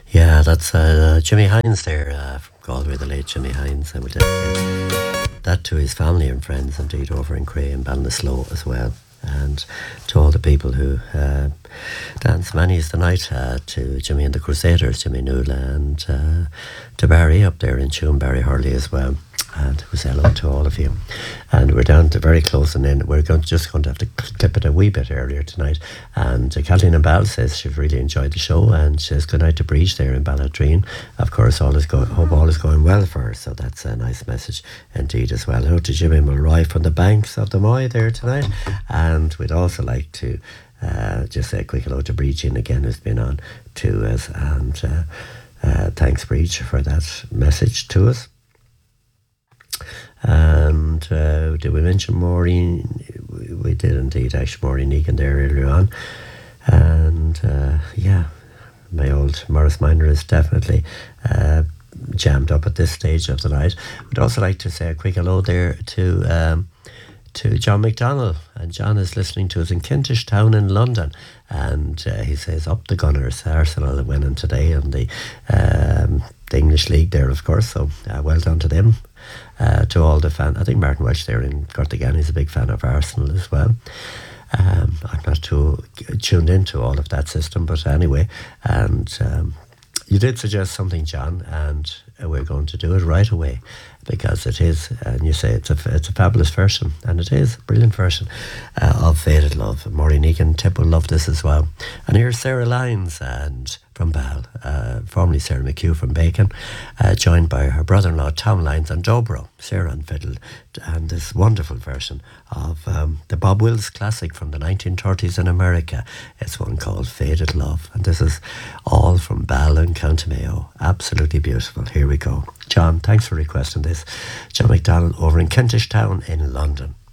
Yeah, that's Jimmy Hines there from Galway, the late Jimmy Hines. And we'll dedicate that to his family and friends, indeed, over in Cray and Ballinasloe as well. And to all the people who dance Manny's the night, to Jimmy and the Crusaders, Jimmy Newla, and to Barry up there in Tune, Barry Hurley as well. And it was hello to all of you. And we're down to very close, and then we're just going to have to clip it a wee bit earlier tonight. And Kathleen Ball says she's really enjoyed the show, and she says good night to Breach there in Balladreen. Of course, hope all is going well for her, so that's a nice message indeed as well. Hello to Jimmy Mulroy from the banks of the Moy there tonight. And we'd also like to just say a quick hello to Breachin again, who's been on to us. And thanks, Breach, for that message to us. And did we mention Maureen? We did indeed, actually, Maureen Egan there earlier on. And yeah, my old Morris Minor is definitely jammed up at this stage of the night. We'd also like to say a quick hello there to John McDonnell, and John is listening to us in Kentish Town in London, and he says up the Gunners. Arsenal are winning today in the English League there, of course, so well done to them. To all the fans, I think Martin Welsh there in Cortagan is a big fan of Arsenal as well. I'm not too tuned into all of that system, but anyway, and you did suggest something, John, and we're going to do it right away, because it is, and you say it's a fabulous version, and it is a brilliant version of Faded Love. Maureen Egan Tip will love this as well. And here's Sarah Lyons and from Bal, formerly Sarah McHugh from Bacon, joined by her brother-in-law Tom Lyons and Dobro, Sarah on fiddle, and this wonderful version of the Bob Wills classic from the 1930s in America. It's one called Faded Love, and this is all from Bal and County Mayo. Absolutely beautiful. Here we go. John, thanks for requesting this. John McDonald over in Kentish Town in London.